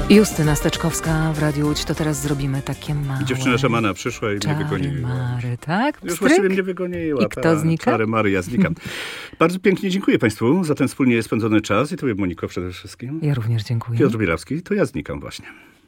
Justyna Steczkowska w Radiu Łódź. To teraz zrobimy takie małe... Dziewczyna szamana przyszła i mnie wygoniła. Mary, tak? Już właściwie mnie wygoniła. I kto znika? Czary Mary, ja znikam. Bardzo pięknie dziękuję Państwu za ten wspólnie spędzony czas i Tobie, Moniko, przede wszystkim. Ja również dziękuję. Piotr Bielawski, to ja znikam właśnie.